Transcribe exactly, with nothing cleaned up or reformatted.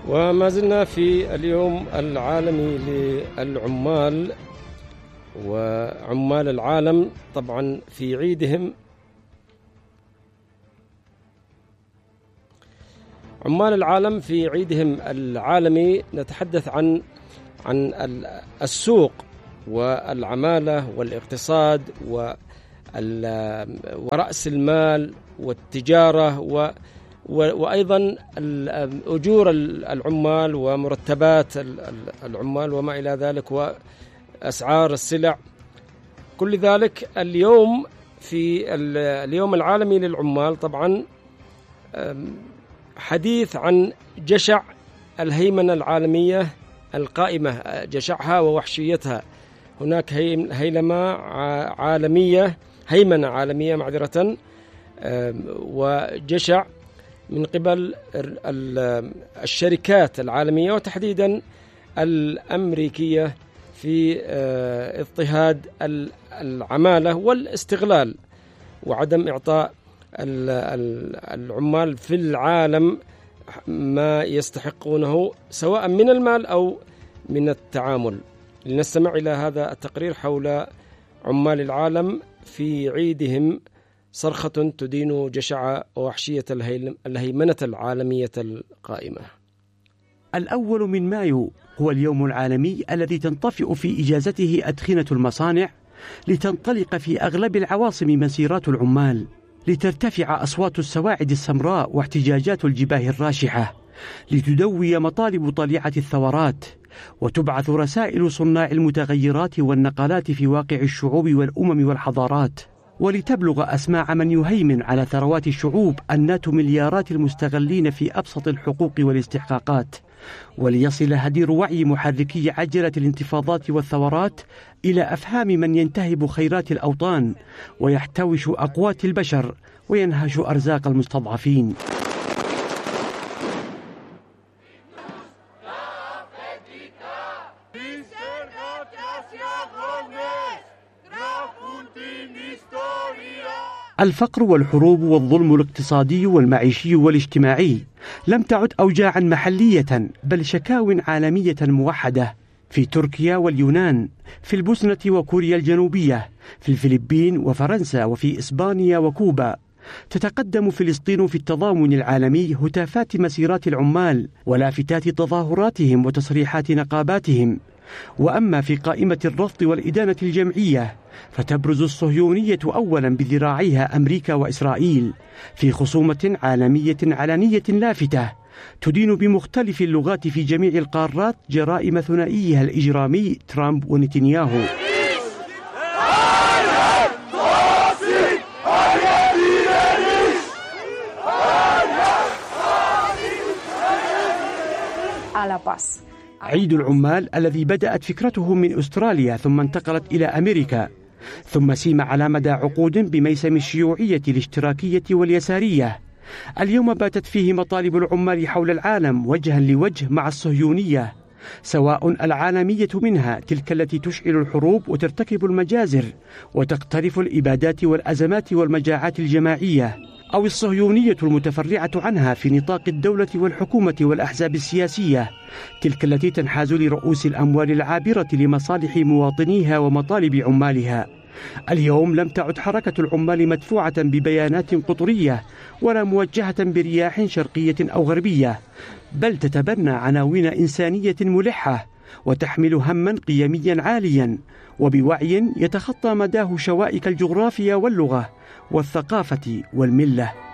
وما زلنا في اليوم العالمي للعمال وعمال العالم، طبعا في عيدهم. عمال العالم في عيدهم العالمي نتحدث عن عن السوق والعمالة والاقتصاد ورأس المال والتجارة و وأيضا أجور العمال ومرتبات العمال وما إلى ذلك وأسعار السلع. كل ذلك اليوم في اليوم العالمي للعمال طبعا حديث عن جشع الهيمنة العالمية القائمة، جشعها ووحشيتها. هناك هيلمة عالمية هيمنة عالمية معذرة وجشع من قبل الشركات العالمية وتحديدا الأمريكية في اضطهاد العمالة والاستغلال وعدم إعطاء العمال في العالم ما يستحقونه سواء من المال أو من التعامل. لنستمع إلى هذا التقرير حول عمال العالم في عيدهم، صرخة تدين جشع ووحشية الهيمنة العالمية القائمة. الأول من مايو هو اليوم العالمي الذي تنطفئ في إجازته أدخنة المصانع لتنطلق في أغلب العواصم مسيرات العمال، لترتفع أصوات السواعد السمراء واحتجاجات الجباه الراشحة، لتدوي مطالب طليعة الثورات، وتبعث رسائل صناع المتغيرات والنقلات في واقع الشعوب والأمم والحضارات، ولتبلغ أسماع من يهيمن على ثروات الشعوب أنات مليارات المستغلين في أبسط الحقوق والاستحقاقات، وليصل هدير وعي محركي عجلة الانتفاضات والثورات إلى أفهام من ينتهب خيرات الأوطان ويحتوش أقوات البشر وينهش أرزاق المستضعفين. الفقر والحروب والظلم الاقتصادي والمعيشي والاجتماعي لم تعد أوجاعا محلية بل شكاو عالمية موحدة، في تركيا واليونان، في البوسنة وكوريا الجنوبية، في الفلبين وفرنسا، وفي إسبانيا وكوبا. تتقدم فلسطين في التضامن العالمي هتافات مسيرات العمال ولافتات تظاهراتهم وتصريحات نقاباتهم. وأما في قائمة الرفض والإدانة الجمعية فتبرز الصهيونية أولا بذراعيها أمريكا وإسرائيل في خصومة عالمية علنية لافتة تدين بمختلف اللغات في جميع القارات جرائم ثنائيها الإجرامي ترامب ونتنياهو. عيد العمال الذي بدأت فكرته من أستراليا ثم انتقلت إلى أمريكا، ثم سيم على مدى عقود بميسم الشيوعية الاشتراكية واليسارية. اليوم باتت فيه مطالب العمال حول العالم وجها لوجه مع الصهيونية، سواء العالمية منها تلك التي تشعل الحروب وترتكب المجازر وتقترف الإبادات والأزمات والمجاعات الجماعية، أو الصهيونية المتفرعة عنها في نطاق الدولة والحكومة والأحزاب السياسية، تلك التي تنحاز لرؤوس الأموال العابرة لمصالح مواطنيها ومطالب عمالها. اليوم لم تعد حركة العمال مدفوعة ببيانات قطرية ولا موجهة برياح شرقية أو غربية، بل تتبنى عناوين إنسانية ملحة وتحمل هما قيميا عاليا وبوعي يتخطى مداه شوائك الجغرافيا واللغة والثقافة والملة.